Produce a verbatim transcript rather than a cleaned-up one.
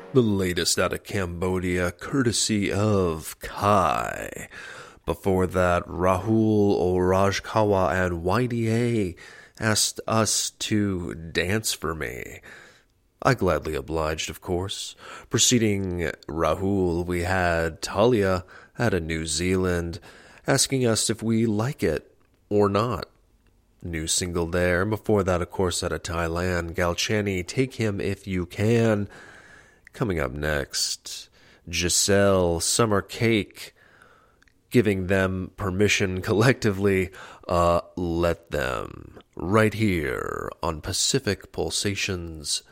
The latest out of Cambodia, courtesy of Kai. Before that, Rahul Orajkawa and Y D A asked us to dance for me. I gladly obliged, of course. Preceding Rahul, we had Talia out of New Zealand asking us if we like it or not. New single there. Before that, of course, out of Thailand, Galchani, Take Him If You Can. Coming up next, Giselle, Summer Cake, giving them permission collectively, uh, let them, right here on Pacific Pulsations